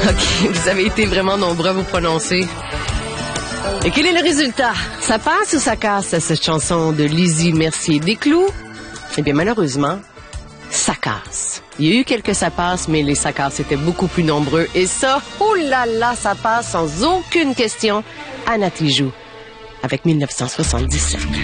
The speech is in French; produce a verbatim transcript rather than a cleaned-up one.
OK, vous avez été vraiment nombreux à vous prononcer. Et quel est le résultat? Ça passe ou ça casse, cette chanson de Lizzie Mercier-Desclous? Eh bien, malheureusement, ça casse. Il y a eu quelques ça passe, mais les ça casse étaient beaucoup plus nombreux. Et ça, oh là là, ça passe sans aucune question. Anna Tijoux, avec mille neuf cent soixante-dix-sept.